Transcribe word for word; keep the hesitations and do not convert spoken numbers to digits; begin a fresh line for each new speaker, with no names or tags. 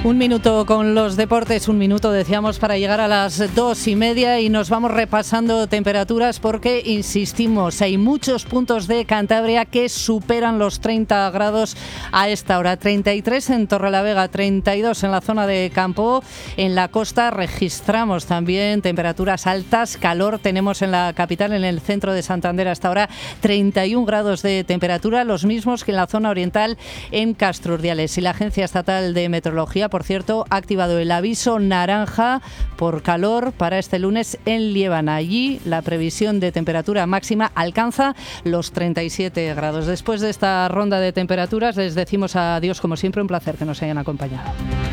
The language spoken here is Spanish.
Un minuto con los deportes, un minuto decíamos para llegar a las dos y media y nos vamos repasando temperaturas porque, insistimos, hay muchos puntos de Cantabria que superan los treinta grados a esta hora. treinta y tres en Torrelavega, treinta y dos en la zona de Campo. En la costa registramos también temperaturas altas, calor tenemos en la capital, en el centro de Santander hasta ahora treinta y un grados de temperatura, los mismos que en la zona oriental en Castro Urdiales. Y la Agencia Estatal de Meteorología, por cierto, ha activado el aviso naranja por calor para este lunes en Liébana. Allí la previsión de temperatura máxima alcanza los treinta y siete grados. Después de esta ronda de temperaturas les decimos adiós, como siempre, un placer que nos hayan acompañado.